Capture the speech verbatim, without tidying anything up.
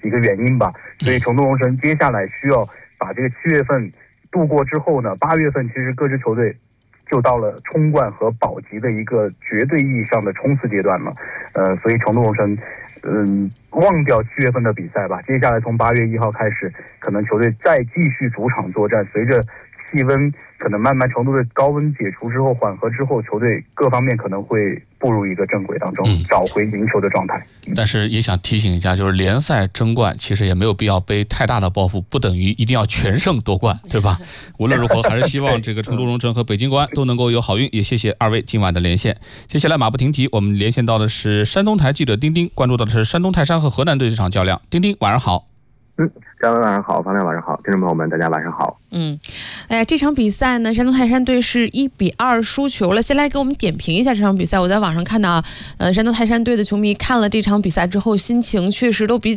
几个原因吧。所以成都龙神接下来需要把这个七月份度过之后呢，八月份其实各支球队就到了冲冠和保级的一个绝对意义上的冲刺阶段了。呃，所以成都龙神嗯，忘掉七月份的比赛吧，接下来从八月一号开始，可能球队再继续主场作战。随着气温可能慢慢程度的高温解除之后，缓和之后，球队各方面可能会步入一个正轨当中，嗯、找回赢球的状态。 但是也想提醒一下，就是联赛争冠其实也没有必要背太大的包袱，不等于一定要全胜夺冠，对吧？无论如何，还是希望这个成都龙神和北京国安都能够有好运。也谢谢二位今晚的连线。接下来马不停蹄，我们连线到的是山东台记者丁丁，关注到的是山东泰山和河南队这场较量。丁丁，晚上好。 嗯，张文晚上好，方亮晚上好，听众朋友们大家晚上好。 嗯，哎呀，这场比赛呢，山东泰山队是一比二输球了。先来给我们点评一下这场比赛。我在网上看到啊，呃，山东泰山队的球迷看了这场比赛之后，心情确实都比